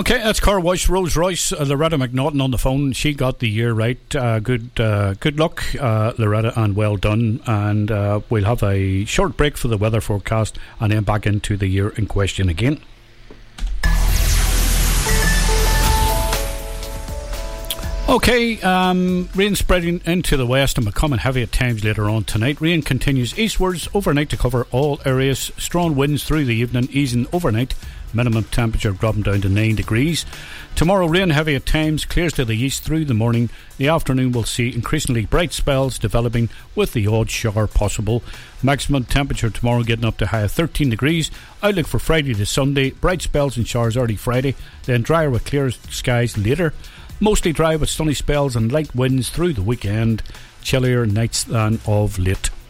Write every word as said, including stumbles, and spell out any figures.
Okay, that's Car Wash Rolls Royce. Uh, Loretta McNaughton on the phone. She got the year right. Uh, good uh, good luck, uh, Loretta, and well done. And uh, we'll have a short break for the weather forecast and then back into the year in question again. Okay, um, rain spreading into the west and becoming heavy at times later on tonight. Rain continues eastwards overnight to cover all areas. Strong winds through the evening, easing overnight. Minimum temperature dropping down to nine degrees. Tomorrow, rain heavy at times, clears to the east through the morning. The afternoon will see increasingly bright spells developing with the odd shower possible. Maximum temperature tomorrow getting up to high of thirteen degrees. Outlook for Friday to Sunday, bright spells and showers early Friday, then drier with clear skies later. Mostly dry with sunny spells and light winds through the weekend. Chillier nights than of late.